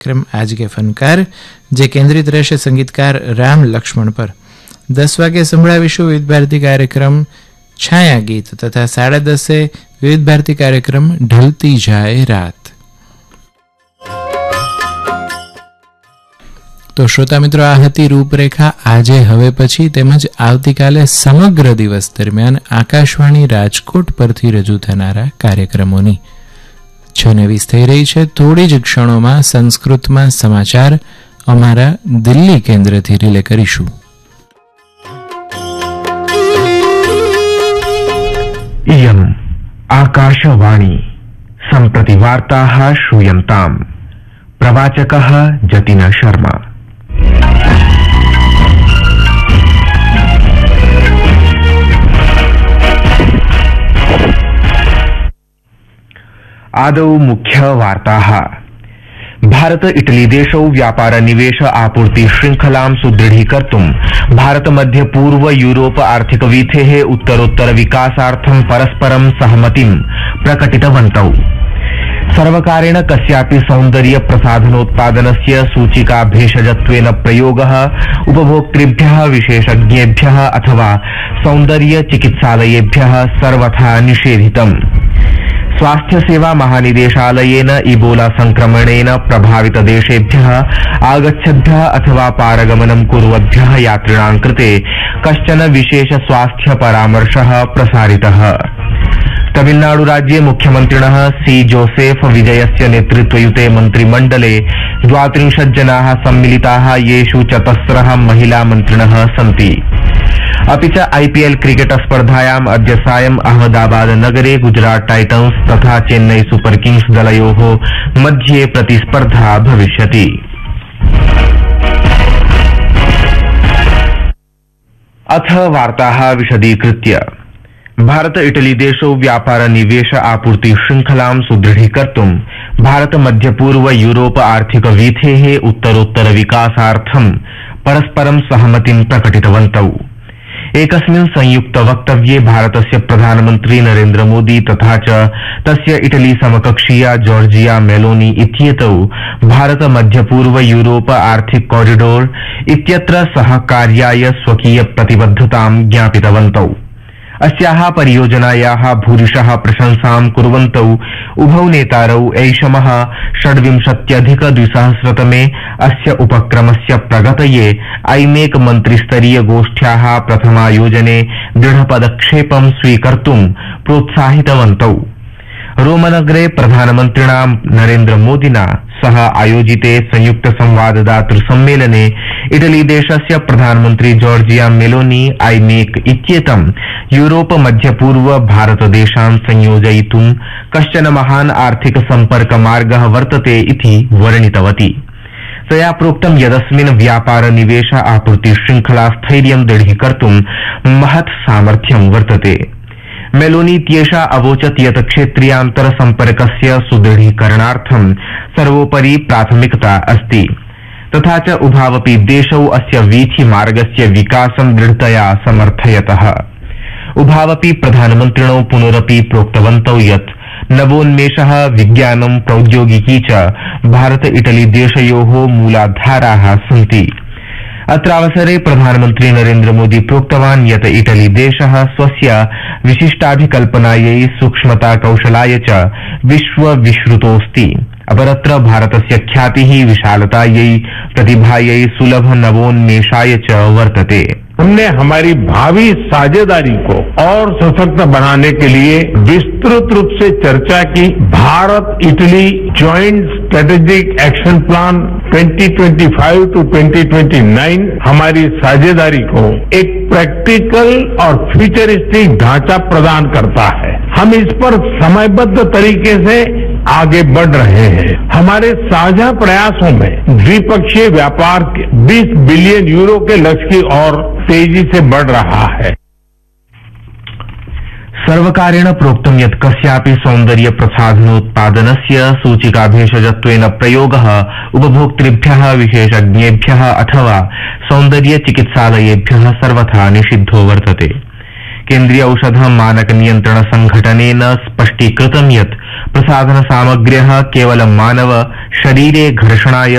कार्यक्रम आज के फनकार जे केंद्रित रहेशे संगीतकार राम लक्ष्मण पर। 10 वागे संभळावीशुं विविध भारती कार्यक्रम छाया गीत तथा 10:30 विविध भारती कार्यक्रम ढलती जाए रात। तो श्रोता मित्रों, आ हती रूपरेखा आजे हवे पछी તેમજ આવતીકાલે સમગ્ર દિવસ દરમિયાન આકાશવાણી રાજકોટ પરથી રજૂ થનારા કાર્યક્રમોની 6:20 થઈ રહી છે। થોડી જ ક્ષણોમાં સંસ્કૃતમાં સમાચાર અમારા દિલ્હી કેન્દ્રથી રિલે કરીશું। इयम् आकाशवाणी सम्प्रति वार्ताः श्रूयन्ताम्। प्रवाचकः जतिन शर्मा। आदौ मुख्य वार्ताः। भारत इटली देशौ व्यापार निवेश आपूर्ति श्रृंखलां सुदृढीकर्तुं भारत मध्य पूर्व यूरोप आर्थिक वीथेः उत्तरोत्तर विकासार्थं परस्परं सहमतिं प्रकटितवन्तौ। सर्वकारेण कस्यापि सौन्दर्य प्रसाधनोत्पादनस्य सूचिका भेषजत्वेन प्रयोगः उपभोक्तृभ्यः विशेषज्ञेभ्यः अथवा सौन्दर्य चिकित्सालयेभ्यः सर्वथा निषेधितम्। स्वास्थ्य सेवा महानिदेशालयेन इबोला संक्रमणेन प्रभावित देशेभ्यः आगच्छद्भ्यः अथवा पारगमनं कुर्वद्भ्यः यात्रिणां कृते कश्चन विशेष स्वास्थ्य परामर्शः प्रसारितः। तमिलनाडु राज्ये मुख्यमन्त्रिणः सी जोसेफ विजयस्य नेतृत्वयुते मन्त्रिमण्डले 32 जनाः सम्मिलिताः, येषु 4 महिला मन्त्रिणः सन्ति। अपि च आईपीएल क्रिकेट स्पर्धायाम् अद्य सायं अहमदाबाद नगरे गुजरात टाइटन्स तथा चेन्नई सुपर किंग्स दलयोः मध्ये प्रतिस्पर्धा भविष्यति। अथ वार्ताः विशदीकृत्य। भारत इटली देशौ व्यापार निवेश आपूर्ति श्रृंखलां सुदृढीकर्तुं भारत मध्य पूर्व यूरोप आर्थिक वीथेः उत्तरोत्तर विकासार्थं परस्परं सहमतिं प्रकटितवन्तौ। एकस्मिन् संयुक्त वक्तव्ये भारतस्य प्रधानमन्त्री नरेन्द्र मोदी तथा च तस्य इटली समकक्षीया जॉर्जिया मेलोनी इत्येतौ भारत मध्य पूर्व यूरोप आर्थिक कॉरिडोर इत्यत्र सहकार्याय स्वकीय प्रतिबद्धतां ज्ञापितवन्तौ। अस्याः परियोजनायाः भूरिशः प्रशंसां कुर्वन्तौ उभौ नेतारौ ऐषमः 26-2000 अस्य उपक्रमस्य प्रगतये आईमेक मन्त्रिस्तरीय गोष्ठ्याः प्रथमायोजने दृढपदक्षेपं स्वीकर्तुं प्रोत्साहितवन्तौ। रोमनगरे प्रधानमन्त्रिणा नरेन्द्र मोदिना सह आयोजिते संयुक्त संवाददातृ सम्मेलने इटली देशस्य प्रधानमन्त्री जॉर्जिया मेलोनी आईमेक इत्येतं यूरोप मध्य पूर्व भारत देशान् संयोजयितुं कश्चन महान् आर्थिक सम्पर्क मार्गः वर्तते इति वर्णितवती। तया प्रोक्तं यदस्मिन् व्यापार निवेश आपूर्ति श्रृंखला स्थैर्यं दृढीकर्तुं महत् सामर्थ्यं वर्तते। मेलोनी इत्येषा अवोचत् यत् क्षेत्रीयान्तर सम्पर्कस्य सुदृढीकरणार्थं सर्वोपरि प्राथमिकता अस्ति, तथा च उभावपि देशौ अस्य वीथि मार्गस्य विकासं दृढतया समर्थयतः। उभावपि प्रधानमन्त्रिणौ पुनरपि प्रोक्तवन्तौ यत् नवोन्मेषः, विज्ञानं, प्रौद्योगिकी च भारत इटली देशयोः मूलाधाराः सन्ति। अत्रावसरे प्रधानमन्त्री नरेन्द्र मोदी प्रोक्तवान् यत् इटली देशः स्वस्य विशिष्टाभिकल्पनायै, सूक्ष्मता कौशलाय च विश्वविश्रुतोऽस्ति। अपरत्र भारतस्य ख्यातिः विशालतायै, प्रतिभायै, सुलभ नवोन्मेषाय च वर्तते। हमने हमारी भावी साझेदारी को और सशक्त बनाने के लिए विस्तृत रूप से चर्चा की। Bharat Italy joint strategic action plan 2025 to 2029 हमारी साझेदारी को एक प्रैक्टिकल और फ्यूचरिस्टिक ढांचा प्रदान करता है। हम इस पर समयबद्ध तरीके से आगे बढ़ रहे हैं। हमारे साझा प्रयासों में द्विपक्षीय व्यापार के 20 बिलियन यूरो के लक्ष्य की ओर तेजी से बढ़ रहा है। सर्वकारेण प्रोक्तं यत् कस्यापि सौन्दर्य प्रसाधनोत्पादनस्य सूचिका भेषजत्वेन प्रयोगः उपभोक्तृभ्यः विशेषज्ञेभ्यः अथवा सौन्दर्य चिकित्सालयेभ्यः सर्वथा निषिद्धो वर्तते। केन्द्रीय औषध मानक नियंत्रण संघटनेन स्पष्टीकृतं यत् प्रसाधन सामग्र्यः केवलं मानव शरीरे घर्षणाय